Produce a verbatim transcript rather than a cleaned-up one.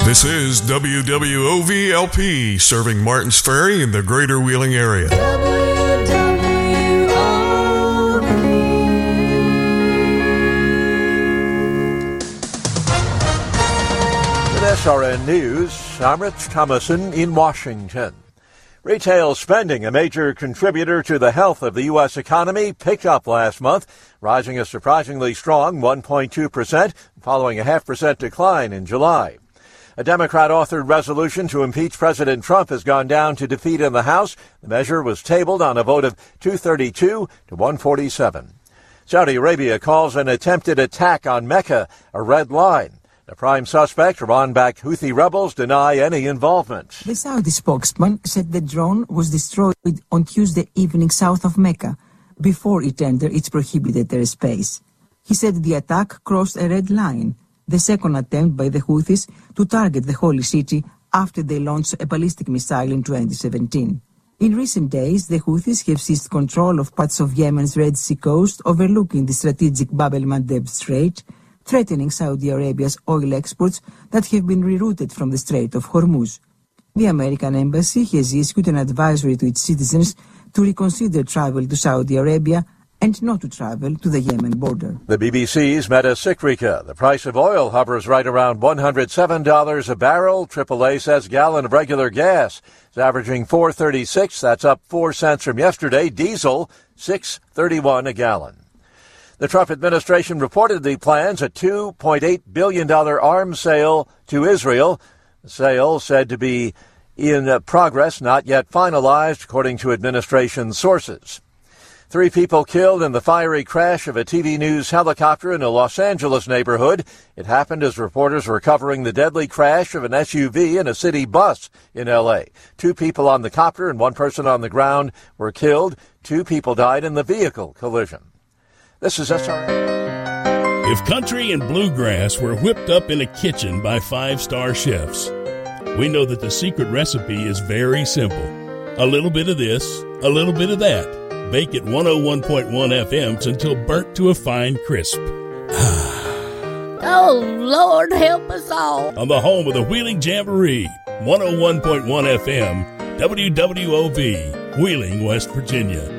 This is W W O V L P, serving Martins Ferry in the greater Wheeling area. W W O V. With S R N News, I'm Rich Thomason in Washington. Retail spending, a major contributor to the health of the U S economy, picked up last month, rising a surprisingly strong one point two percent, following a half percent decline in July. A Democrat-authored resolution to impeach President Trump has gone down to defeat in the House. The measure was tabled on a vote of two thirty-two to one forty-seven. Saudi Arabia calls an attempted attack on Mecca a red line. The prime suspect, Iran-backed Houthi rebels, deny any involvement. The Saudi spokesman said the drone was destroyed on Tuesday evening south of Mecca before it entered its prohibited airspace. He said the attack crossed a red line, the second attempt by the Houthis to target the holy city after they launched a ballistic missile in twenty seventeen. In recent days, the Houthis have seized control of parts of Yemen's Red Sea coast overlooking the strategic Bab el-Mandeb Strait, threatening Saudi Arabia's oil exports that have been rerouted from the Strait of Hormuz. The American embassy has issued an advisory to its citizens to reconsider travel to Saudi Arabia and not to travel to the Yemen border. The B B C's Meta Sikrica. The price of oil hovers right around one hundred seven dollars a barrel. triple A says gallon of regular gas is averaging four thirty-six. That's up four cents from yesterday. Diesel, six thirty-one a gallon. The Trump administration reportedly plans a two point eight billion dollars arms sale to Israel. The sale said to be in progress, not yet finalized, according to administration sources. Three people killed in the fiery crash of a T V News helicopter in a Los Angeles neighborhood. It happened as reporters were covering the deadly crash of an S U V and a city bus in L A. Two people on the copter and one person on the ground were killed. Two people died in the vehicle collision. This is S R N. If country and bluegrass were whipped up in a kitchen by five-star chefs, we know that the secret recipe is very simple. A little bit of this, a little bit of that. Bake at one oh one point one F M until burnt to a fine crisp. Oh, Lord, help us all. On the home of the Wheeling Jamboree, one oh one point one F M, W W O V, Wheeling, West Virginia.